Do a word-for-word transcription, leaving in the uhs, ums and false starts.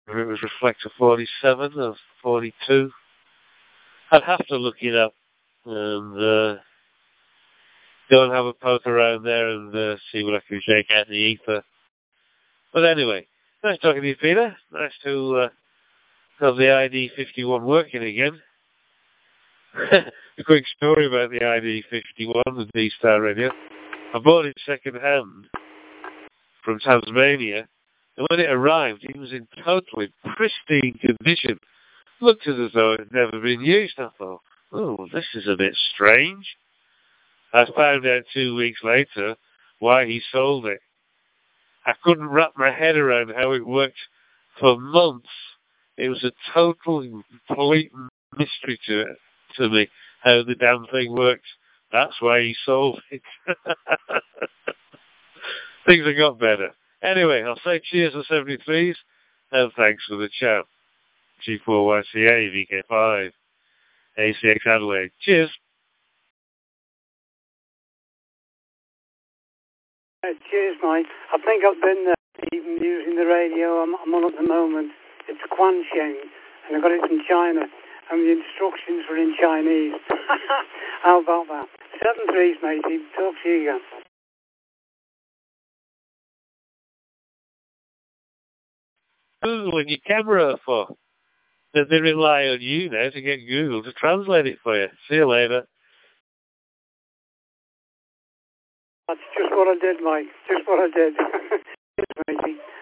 If it was Reflector forty-seven or forty-two. I'd have to look it up and uh, go and have a poke around there and uh, see what I can shake out in the ether. But anyway, nice talking to you, Peter. Nice to uh, have the I D fifty-one working again. A quick story about the I D fifty-one, the D-Star radio. I bought it second hand from Tasmania, and when it arrived, it was in totally pristine condition. Looked as though it had never been used. I thought, oh, this is a bit strange. I found out two weeks later why he sold it. I couldn't wrap my head around how it worked for months. It was a total, complete mystery to it, to me, how the damn thing works. That's why he sold it. Things have got better. Anyway, I'll say cheers to seventy-threes, and thanks for the chat. G four Y C A, V K five, A C X Adelaide. Cheers. Uh, cheers, mate. I think I've been uh, even using the radio I'm, I'm on at the moment. It's Quan Sheng, and I got it from China, and the instructions were in Chinese. How about that? Seven threes, matey. Talk to you again. Google and your camera for. They rely on you now to get Google to translate it for you. See you later. That's just what I did, Mike. Just what I did. Cheers, matey.